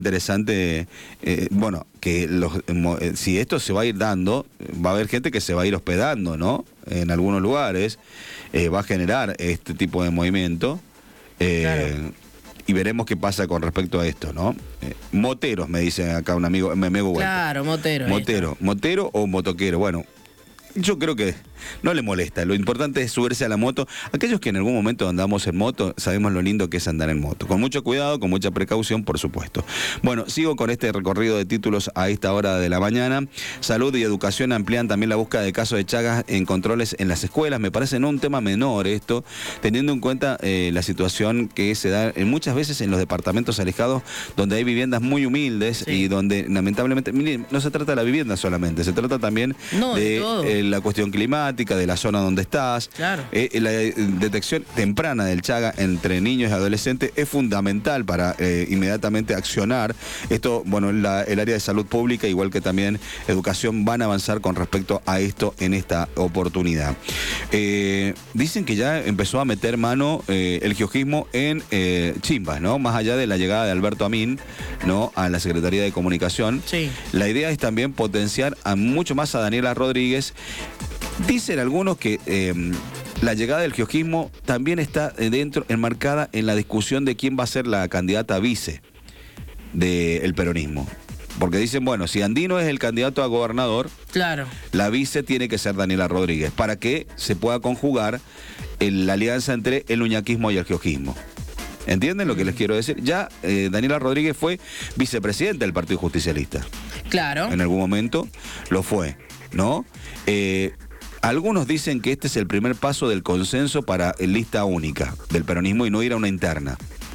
interesante, bueno, que si esto se va a ir dando, va a haber gente que se va a ir hospedando, ¿no? En algunos lugares, va a generar este tipo de movimiento, Claro. y veremos qué pasa con respecto a esto, ¿no? Moteros, me dice acá un amigo, me hago vuelta. Claro, motero. ahí está. Motero o motoquero, bueno. Yo creo que no le molesta, lo importante es subirse a la moto. Aquellos que en algún momento andamos en moto, sabemos lo lindo que es andar en moto. Con mucho cuidado, con mucha precaución, por supuesto. Bueno, sigo con este recorrido de títulos a esta hora de la mañana. Salud y educación amplían también la búsqueda de casos de Chagas en controles en las escuelas. Me parece no un tema menor esto, teniendo en cuenta la situación que se da muchas veces en los departamentos alejados, donde hay viviendas muy humildes, Sí. y donde lamentablemente, miren, no se trata de la vivienda solamente, se trata también No, de todo. la cuestión climática, de la zona donde estás. Claro. La detección temprana del Chaga entre niños y adolescentes es fundamental para inmediatamente accionar. Esto, bueno, el área de salud pública, igual que también educación, van a avanzar con respecto a esto en esta oportunidad. Dicen que ya empezó a meter mano el geojismo en Chimbas, ¿no? Más allá de la llegada de Alberto Amín, ¿no?, a la Secretaría de Comunicación. Sí. La idea es también potenciar mucho más a Daniela Rodríguez. Dicen algunos que la llegada del geojismo también está enmarcada en la discusión de quién va a ser la candidata a vice del peronismo. Porque dicen, bueno, si Andino es el candidato a gobernador, Claro. la vice tiene que ser Daniela Rodríguez, para que se pueda conjugar la alianza entre el uñaquismo y el geojismo. ¿Entienden lo que les quiero decir? Ya Daniela Rodríguez fue vicepresidenta del Partido Justicialista. Claro. En algún momento lo fue, ¿no? Algunos dicen que este es el primer paso del consenso para lista única del peronismo y no ir a una interna.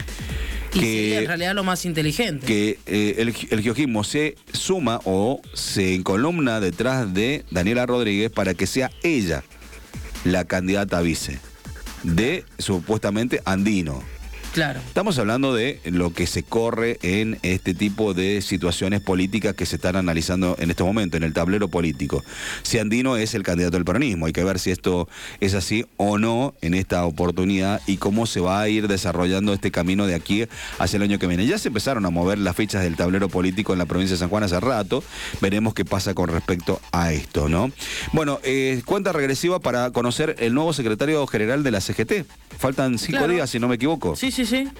Y sería en realidad lo más inteligente. Que el geojismo se suma o se encolumna detrás de Daniela Rodríguez para que sea ella la candidata a vice de supuestamente Andino. Claro. Estamos hablando de lo que se corre en este tipo de situaciones políticas que se están analizando en este momento, en el tablero político. Si Andino es el candidato del peronismo, hay que ver si esto es así o no en esta oportunidad y cómo se va a ir desarrollando este camino de aquí hacia el año que viene. Ya se empezaron a mover las fichas del tablero político en la provincia de San Juan hace rato, veremos qué pasa con respecto a esto, ¿no? Bueno, cuenta regresiva para conocer el nuevo secretario general de la CGT. Faltan 5 días, si no me equivoco. Sí.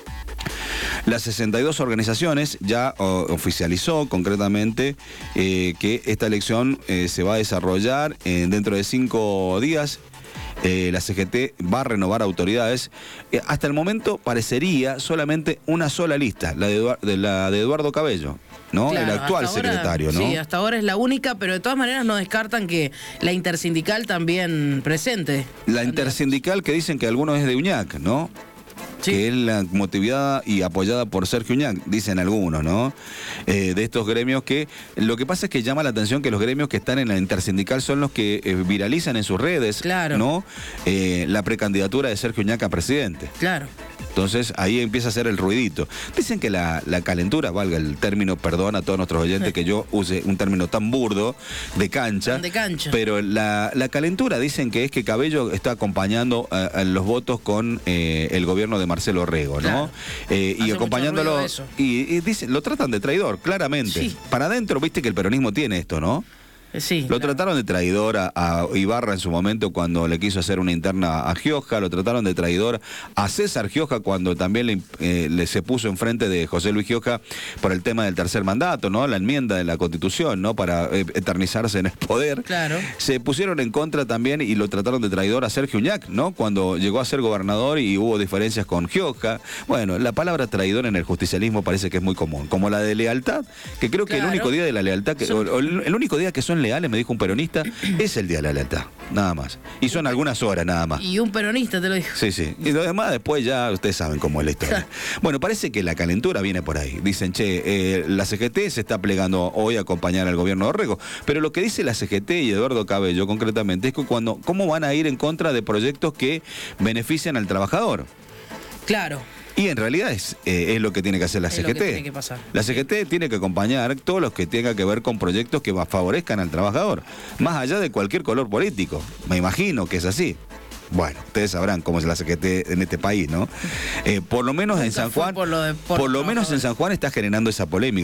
Las 62 organizaciones ya oficializó concretamente que esta elección se va a desarrollar dentro de 5 días. La CGT va a renovar autoridades. Hasta el momento parecería solamente una sola lista, la de Eduardo Cabello, ¿no? Claro, el actual hasta ahora, secretario, ¿no? Sí, hasta ahora es la única, pero de todas maneras no descartan que la intersindical también presente. La intersindical, que dicen que algunos es de Uñac, ¿no? Sí. Que es la motivada y apoyada por Sergio Uñac, dicen algunos, ¿no? De estos gremios que... Lo que pasa es que llama la atención que los gremios que están en la intersindical son los que viralizan en sus redes, Claro. ¿no? La precandidatura de Sergio Uñac a presidente. Claro. Entonces ahí empieza a hacer el ruidito. Dicen que la calentura, valga el término, perdón a todos nuestros oyentes que yo use un término tan burdo, de cancha. De cancha. Pero la calentura dicen que es que Cabello está acompañando a los votos con el gobierno de Marcelo Orrego, ¿no? Claro. Y Hace acompañándolo. mucho ruido eso. Y dicen, lo tratan de traidor, claramente. Sí. Para adentro, viste que el peronismo tiene esto, ¿no? Sí. Lo trataron de traidor a Ibarra en su momento cuando le quiso hacer una interna a Gioja, lo trataron de traidor a César Gioja cuando también le se puso enfrente de José Luis Gioja por el tema del tercer mandato, ¿no? La enmienda de la Constitución, ¿no? Para eternizarse en el poder. Claro. Se pusieron en contra también y lo trataron de traidor a Sergio Uñac, ¿no? Cuando llegó a ser gobernador y hubo diferencias con Gioja. Bueno, la palabra traidor en el justicialismo parece que es muy común, como la de lealtad, que creo que Claro. el único día de la lealtad, o el único día que son leales, me dijo un peronista, es el día de la lealtad, nada más. Y son algunas horas nada más. Y un peronista te lo dijo. Sí, sí. Y lo demás después ya ustedes saben cómo es la historia. Bueno, parece que la calentura viene por ahí. Dicen, la CGT se está plegando hoy a acompañar al gobierno de Orrego. Pero lo que dice la CGT y Eduardo Cabello concretamente es que cómo van a ir en contra de proyectos que benefician al trabajador. Claro. Y en realidad es lo que tiene que hacer la Es CGT. lo que tiene que pasar. La CGT tiene que acompañar todos los que tengan que ver con proyectos que favorezcan al trabajador, más allá de cualquier color político. Me imagino que es así. Bueno, ustedes sabrán cómo es la CGT en este país, ¿no? Por lo menos en San Juan, por lo menos en San Juan está generando esa polémica.